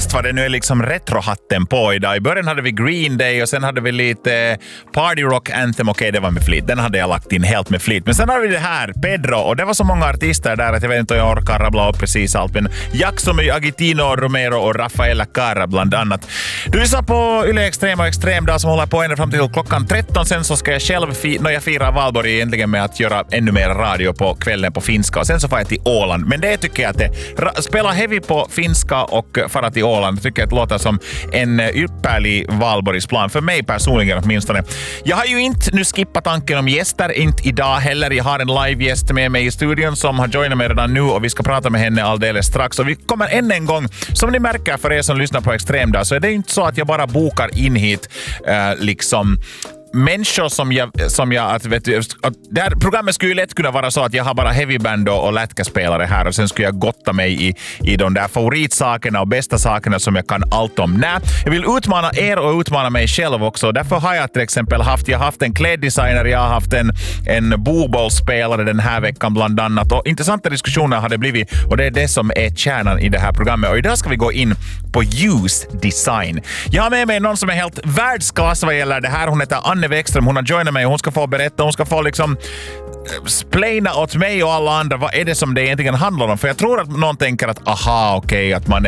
Visst var det nu liksom retrohatten på idag. I början hade vi Green Day och sen hade vi lite Party Rock Anthem. Okej, det var med flit. Den hade jag lagt in helt med flit. Men sen har vi det här, Pedro. Och det var så många artister där att jag vet inte om jag orkar rabbla upp precis allt. Men Jackson, Agitino, Romero och Rafaela Cara bland annat. Du lyssnar på Yle Extrem och Extremdag som håller på ända fram till klockan 13. Sen så ska jag själv jag firar Valborg egentligen med att göra ännu mer radio på kvällen på finska. Och sen så får jag till Åland. Men det tycker jag att det spela heavy på finska och fara till Åland. Tycker jag att det låter som en ypperlig Valborgsplan. För mig personligen åtminstone. Jag har ju inte nu skippat tanken om gäster. Inte idag heller. Jag har en live-gäst med mig i studion som har joinat mig redan nu och vi ska prata med henne alldeles strax. Och vi kommer än en gång, som ni märker för er som lyssnar på Extremdag, så är det inte så att jag bara bokar in hit liksom människor som jag att vet du, att det här programmet skulle ju lätt kunna vara så att jag har bara heavyband och lätkaspelare här och sen skulle jag gotta mig i de där favoritsakerna och bästa sakerna som jag kan allt om. Nej, jag vill utmana er och utmana mig själv också. Därför har jag till exempel haft en kläddesigner, jag har haft en bobollspelare den här veckan bland annat och intressanta diskussioner har det blivit och det är det som är kärnan i det här programmet. Och idag ska vi gå in på used design. Jag har med mig någon som är helt världsklass vad gäller det här. Hon heter Anne Wäckström, hon har joinat mig och hon ska få berätta, hon ska få liksom splaina åt mig och alla andra vad är det som det egentligen handlar om. För jag tror att någon tänker att att man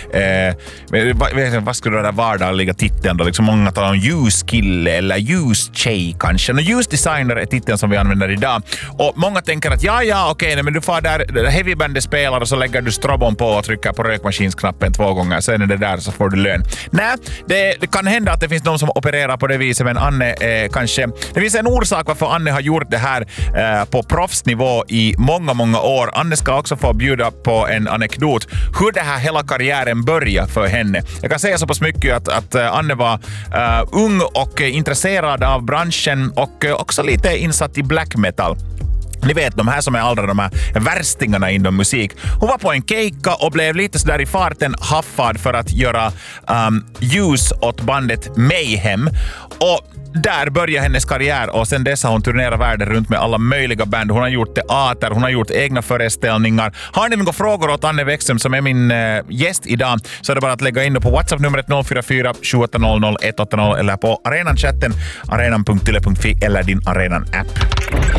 är vad skulle det där vardagliga titeln då? Liksom många talar om use kille eller use tjej kanske. Och use designer är titeln som vi använder idag. Och många tänker att men du får där heavybandet spelar och så lägger du strobon på och trycker på rökmaskinsknappen 2 gånger. Sen är det där så får du lön. Nej, det kan hända att det finns någon som opererar på det viset men Anne kanske... Det finns en orsak varför Anne har gjort det här på proffsnivå i många år. Anne ska också få bjuda på en anekdot hur det här hela karriären börjar för henne. Jag kan säga så pass mycket att Anne var ung och intresserad av branschen och också lite insatt i black metal. Ni vet, de här som är alla de här värstingarna inom musik. Hon var på en keikka och blev lite sådär i farten haffad för att göra ljus åt bandet Mayhem. Och där började hennes karriär och sen dess har hon turnerat världen runt med alla möjliga band. Hon har gjort teater, hon har gjort egna föreställningar. Har ni några frågor åt Anne Wäckström som är min gäst idag så är det bara att lägga in på WhatsApp-numret 044 780 180 eller på arenan-chatten arenan.yle.fi eller din Arenan-app.